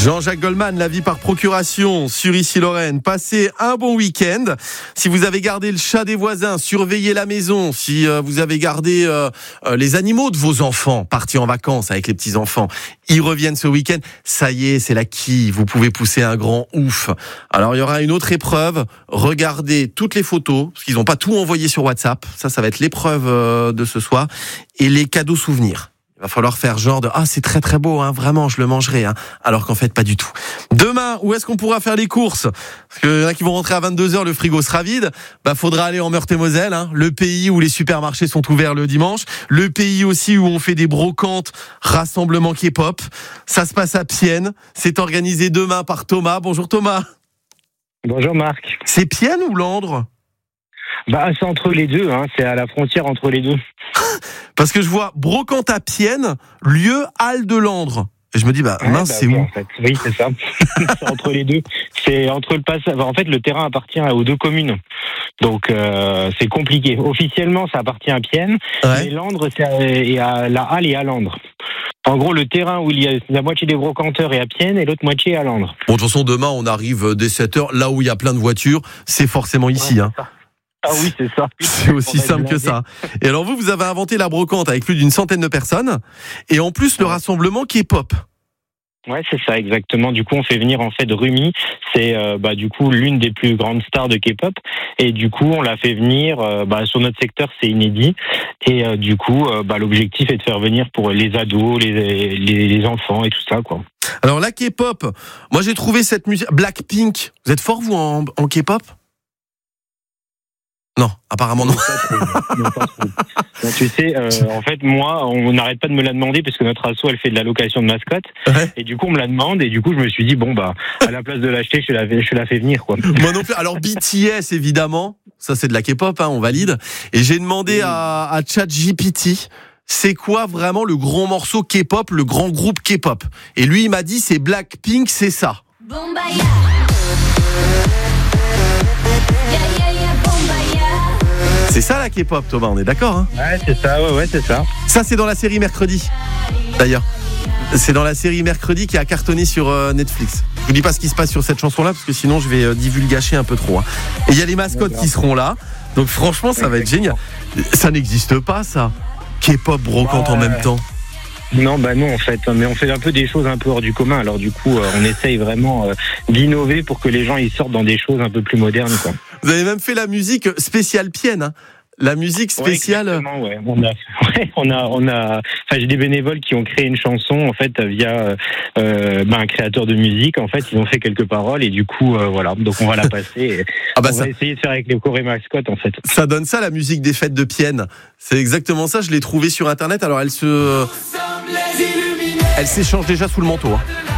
Jean-Jacques Goldman, la vie par procuration sur Issy-Lorraine. Passez un bon week-end. Si vous avez gardé le chat des voisins, surveillez la maison. Si vous avez gardé les animaux de vos enfants, partis en vacances avec les petits-enfants, ils reviennent ce week-end. Ça y est, c'est la quille. Vous pouvez pousser un grand ouf. Alors, il y aura une autre épreuve. Regardez toutes les photos, parce qu'ils n'ont pas tout envoyé sur WhatsApp. Ça va être l'épreuve de ce soir. Et les cadeaux souvenirs. Il va falloir faire genre de « Ah, c'est très très beau, hein, vraiment, je le mangerai. Hein. » Alors qu'en fait, pas du tout. Demain, où est-ce qu'on pourra faire les courses ? Parce qu'il y en a qui vont rentrer à 22h, le frigo sera vide. Faudra aller en Meurthe-et-Moselle, hein, le pays où les supermarchés sont ouverts le dimanche. Le pays aussi où on fait des brocantes, rassemblements K-pop. Ça se passe à Pienne. C'est organisé demain par Thomas. Bonjour Thomas. Bonjour Marc. C'est Pienne ou Landres ? C'est entre les deux, hein. C'est à la frontière entre les deux. Parce que je vois brocante à Pienne, lieu Halle de Landres. Et je me dis, c'est où ? En fait. Oui, c'est ça. C'est entre les deux. C'est entre le passage. En fait, le terrain appartient aux deux communes. Donc, c'est compliqué. Officiellement, ça appartient à Pienne. Ouais. Mais Landres, c'est à la Halle et à Landres. En gros, le terrain où il y a la moitié des brocanteurs est à Pienne et l'autre moitié est à Landres. Bon, de toute façon, demain, on arrive dès 7h. Là où il y a plein de voitures, c'est forcément ici. Ouais, c'est ça. Ah oui, c'est ça. C'est aussi simple que ça. Et alors vous avez inventé la brocante avec plus d'une centaine de personnes. Et en plus, le rassemblement K-pop. Ouais, c'est ça, exactement. Du coup, on fait venir en fait Rumi. C'est du coup l'une des plus grandes stars de K-pop. Et du coup, on l'a fait venir. Sur notre secteur, c'est inédit. Et du coup, l'objectif est de faire venir pour les ados, les enfants et tout ça, quoi. Alors la K-pop, moi j'ai trouvé cette musique Blackpink. Vous êtes fort vous en K-pop ? Non, apparemment non. Tu sais, en fait, moi, on n'arrête pas de me la demander parce que notre asso, elle fait de la location de mascotte. Ouais. Et du coup, on me la demande et du coup, je me suis dit, à la place de l'acheter, je la fais venir, quoi. Moi non plus. Alors, BTS, évidemment. Ça, c'est de la K-pop, hein, on valide. Et j'ai demandé à ChatGPT, c'est quoi vraiment le grand morceau K-pop, le grand groupe K-pop ? Et lui, il m'a dit, c'est Blackpink, c'est ça. C'est ça la K-pop, Thomas, on est d'accord, hein ? Ouais, c'est ça, ouais, c'est ça. Ça, c'est dans la série Mercredi, d'ailleurs. C'est dans la série Mercredi qui a cartonné sur Netflix. Je vous dis pas ce qui se passe sur cette chanson-là, parce que sinon, je vais divulgacher un peu trop. Hein. Et il y a les mascottes qui seront là. Donc franchement, ça va être génial. Ça n'existe pas, ça. K-pop brocante en même temps. Non, non, en fait. Mais on fait un peu des choses un peu hors du commun. Alors du coup, on essaye vraiment d'innover pour que les gens ils sortent dans des choses un peu plus modernes, quoi. Vous avez même fait la musique spéciale Pienne, hein. La musique spéciale. Ouais, j'ai des bénévoles qui ont créé une chanson en fait via un créateur de musique. En fait, ils ont fait quelques paroles et du coup, voilà. Donc on va la passer. On va essayer de faire avec les chorés mascottes en fait. Ça donne ça la musique des fêtes de Pienne. C'est exactement ça. Je l'ai trouvée sur internet. Alors elle s'échange déjà sous le manteau. Hein.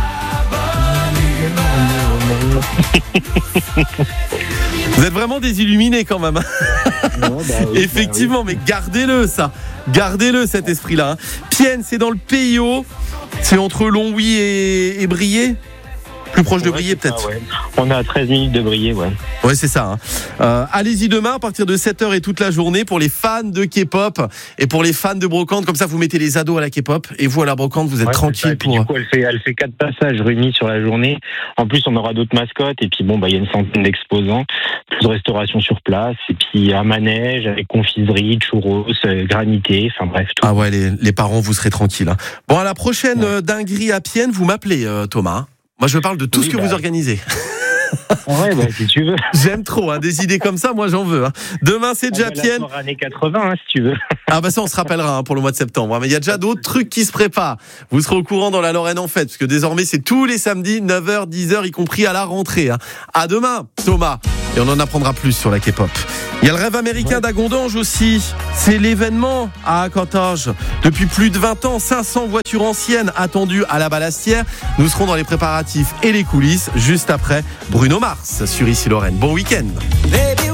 Vous êtes vraiment des illuminés quand même. Effectivement, mais gardez-le ça. Gardez-le cet esprit-là. Hein. Pienne, c'est dans le PIO. C'est entre Longwy et Briey. Plus proche de Briey peut-être. Ça, ouais. On est à 13 minutes de Briey, ouais. Ouais, c'est ça. Hein. Allez-y demain à partir de 7h et toute la journée pour les fans de K-pop et pour les fans de brocante. Comme ça, vous mettez les ados à la K-pop et vous à la brocante, vous êtes tranquille pour. Du coup, elle fait 4 passages réunis sur la journée. En plus, on aura d'autres mascottes et puis il y a une centaine d'exposants, plus de restauration sur place et puis un manège avec confiserie, churros, granité, enfin bref. Tout. Ah ouais, les parents, vous serez tranquilles. Hein. Bon, à la prochaine dinguerie à Pienne, vous m'appelez Thomas. Moi, je parle de tout ce que vous organisez. Ouais, si tu veux. J'aime trop, hein, des idées comme ça, moi j'en veux. Hein. Demain, c'est déjà Pienne. On années 80, si tu veux. Ça, on se rappellera pour le mois de septembre. Mais il y a déjà d'autres trucs qui se préparent. Vous serez au courant dans la Lorraine en fête, parce que désormais, c'est tous les samedis, 9h, 10h, y compris à la rentrée. Hein. À demain, Thomas. Et on en apprendra plus sur la K-pop. Il y a le rêve américain d'Agondange aussi. C'est l'événement à Cantange. Depuis plus de 20 ans, 500 voitures anciennes attendues à la Ballastière. Nous serons dans les préparatifs et les coulisses juste après Bruno Mars sur Issy-Lorraine. Bon week-end.